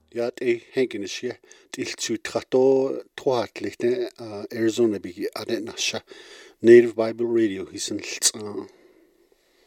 Ja, Henkinische, Tiltsu Trato, Troatlichte, Arizona Bigi, Adenasha, Native Bible Radio, he's in